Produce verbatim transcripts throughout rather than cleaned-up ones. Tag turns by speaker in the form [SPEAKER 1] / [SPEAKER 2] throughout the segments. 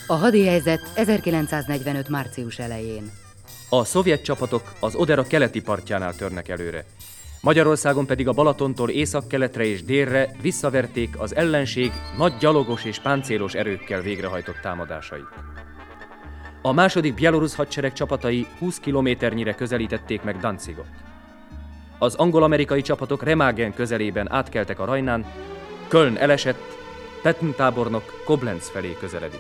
[SPEAKER 1] A hadihelyzet ezerkilencszáznegyvenöt március elején.
[SPEAKER 2] A szovjet csapatok az Odera keleti partjánál törnek előre. Magyarországon pedig a Balatontól északkeletre és délre visszaverték az ellenség nagy gyalogos és páncélos erőkkel végrehajtott támadásait. A második bielorusz hadsereg csapatai húsz kilométernyire közelítették meg Danzigot. Az angol-amerikai csapatok Remagen közelében átkeltek a Rajnán, Köln elesett, Patton tábornok Koblenz felé közeledik.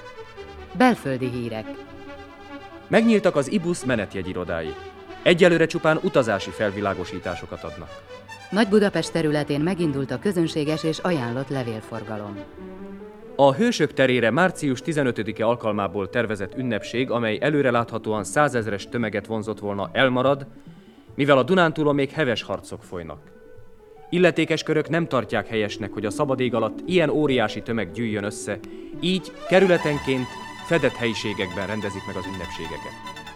[SPEAKER 1] Belföldi hírek.
[SPEAKER 2] Megnyíltak az i busz menetjegyirodái. Egyelőre csupán utazási felvilágosításokat adnak.
[SPEAKER 1] Nagy-Budapest területén megindult a közönséges és ajánlott levélforgalom.
[SPEAKER 2] A Hősök terére március tizenötödike alkalmából tervezett ünnepség, amely előreláthatóan százezres tömeget vonzott volna, elmarad, mivel a Dunántúlon még heves harcok folynak. Illetékes körök nem tartják helyesnek, hogy a szabad ég alatt ilyen óriási tömeg gyűjjön össze, így kerületenként fedett helyiségekben rendezik meg az ünnepségeket.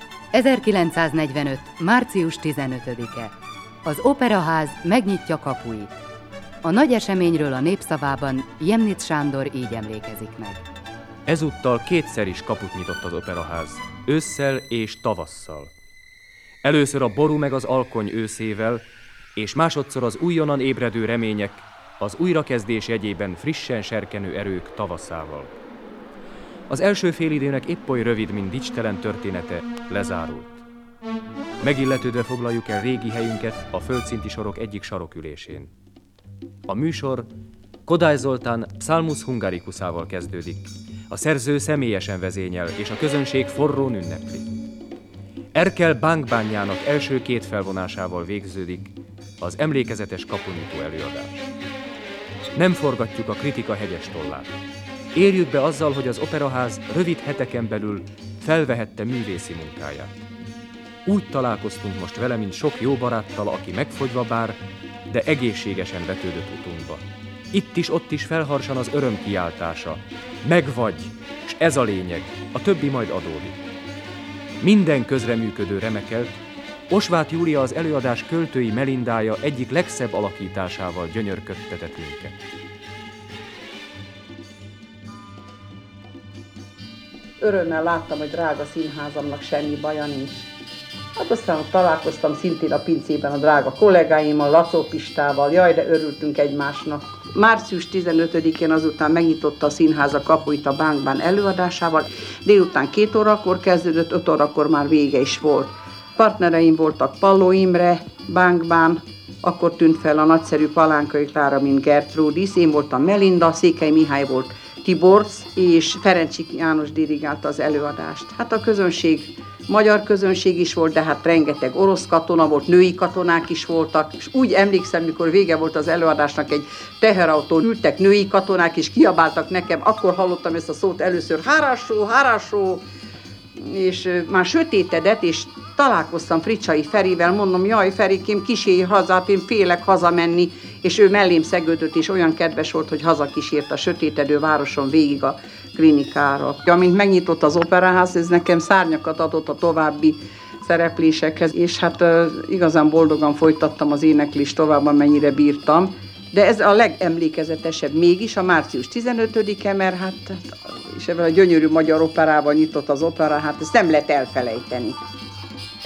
[SPEAKER 1] ezerkilencszáznegyvenöt. március tizenötödike. Az Operaház megnyitja kapuit. A nagy eseményről a Népszavában Jemnitz Sándor így emlékezik meg.
[SPEAKER 2] Ezúttal kétszer is kaput nyitott az Operaház, ősszel és tavasszal. Először a ború meg az alkony őszével, és másodszor az újonnan ébredő remények, az újrakezdés jegyében frissen serkenő erők tavaszával. Az első félidőnek épp oly rövid, mint dicstelen története lezárult. Megilletődve foglaljuk el régi helyünket a földszinti sorok egyik sarokülésén. A műsor Kodály Zoltán Psalmus Hungaricusával kezdődik. A szerző személyesen vezényel, és a közönség forrón ünnepli. Erkel Bánkbányának első két felvonásával végződik az emlékezetes kapunyitó előadás. Nem forgatjuk a kritika hegyes tollát. Érjük be azzal, hogy az Operaház rövid heteken belül felvehette művészi munkáját. Úgy találkoztunk most vele, mint sok jó baráttal, aki megfogyva bár, de egészségesen vetődött utunkba. Itt is, ott is felharsan az öröm kiáltása. Megvagy, s ez a lényeg, a többi majd adódik. Minden közreműködő remekelt, Osváth Júlia az előadás költői Melindája egyik legszebb alakításával gyönyörködtetett minket.
[SPEAKER 3] Örömmel láttam, hogy drága színházamnak semmi baja nincs. Hát aztán találkoztam szintén a pincében a drága kollégáimmal, Lacó Pistával, jaj, de örültünk egymásnak. március tizenötödikén azután megnyitotta a színház a kapuit a Bánkbán előadásával, délután két órakor kezdődött, öt órakor már vége is volt. Partnereim voltak Palló Imre, Bánkbán, akkor tűnt fel a nagyszerű Palánkai Klára, mint Gertrudis, én voltam Melinda, Székely Mihály volt Tiborc, és Ferencsik János dirigálta az előadást. Hát a közönség, magyar közönség is volt, de hát rengeteg orosz katona volt, női katonák is voltak, és úgy emlékszem, mikor vége volt az előadásnak, egy teherautón ültek női katonák, és kiabáltak nekem, akkor hallottam ezt a szót először, hárásó, hárásó, és már sötétedett, és találkoztam Fricsai Ferivel, mondom, jaj, Ferikém, kísérj hazát, én félek hazamenni, és ő mellém szegődött, és olyan kedves volt, hogy hazakísért a sötétedő városon végig a klinikára. Amint megnyitott az Operaház, ez nekem szárnyakat adott a további szereplésekhez, és hát uh, igazán boldogan folytattam az éneklést tovább, amennyire bírtam. De ez a legemlékezetesebb mégis a március tizenötödike, mert hát, és ebben a gyönyörű magyar operával nyitott az opera, hát ezt nem lehet elfelejteni.